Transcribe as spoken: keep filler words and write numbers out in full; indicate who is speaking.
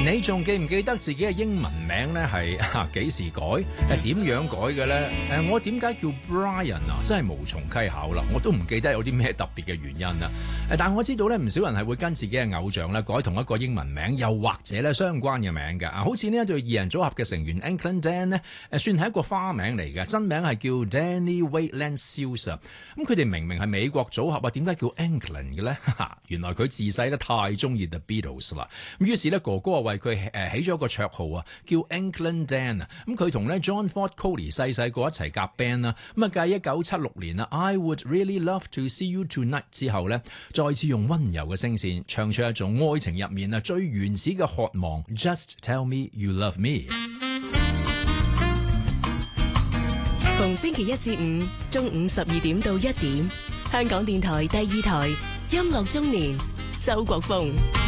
Speaker 1: 你仲記唔記得自己嘅英文名咧係幾時改？誒點樣改嘅咧？誒我點解叫 Brian 啊？真係無從稽考啦！我都唔記得有啲咩特別嘅原因啊！誒但係我知道咧，唔少人係會跟自己嘅偶像咧改同一個英文名，又或者咧相關嘅名嘅啊！好似呢一對二人組合嘅成員 Anklin Dan 咧，誒算係一個花名嚟嘅，真名係叫 Danny Waitland Seals 啊！咁佢哋明明係美國組合啊，點解叫 Anklin 嘅咧？原來佢自細咧太中意 The Beatles 啦，咁於是咧哥哥啊為佢誒起咗一個綽號啊，叫 Anklin Dan 啊，咁佢同咧 John Ford Coley 細細個一齊夾 band 啦，咁啊繼一九七六年啊 I Would Really Love To See You Tonight 之後咧，再次用溫柔嘅聲線唱出一種愛情入面啊最原始嘅渴望 Just Tell Me You Love Me。
Speaker 2: 逢星期一至五中午十二點到一點，香港電台第二台音樂中年，周國峰。